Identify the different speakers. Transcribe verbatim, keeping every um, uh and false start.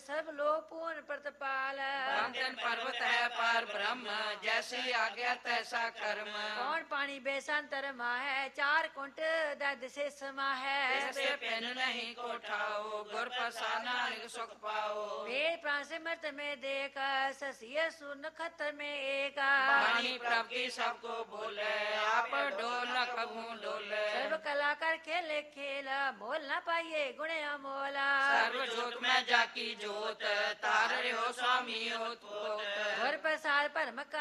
Speaker 1: सर्व लोक पूर्ण प्रतिपाल
Speaker 2: बंधन पर्वत है पर ब्रह्म जैसी आज्ञा तैसा कर्म
Speaker 1: कौन पानी बेसांतर है चार कुंट दद से समा है
Speaker 2: इससे पिन नहीं कोठाओ गुर पसाना सुख पाओ
Speaker 1: वेद प्राण से मृत में देख ससिय सुन खतर में एक
Speaker 2: वाणी प्रभु की सबको बोले आप डोल न कभू डोले
Speaker 1: सर्व कलाकार खेले खेल मोल न पाइए गुण अमोला
Speaker 2: सर्व जोत में जाकी जोत तार हो स्वामी हो
Speaker 1: और प्रसाद परम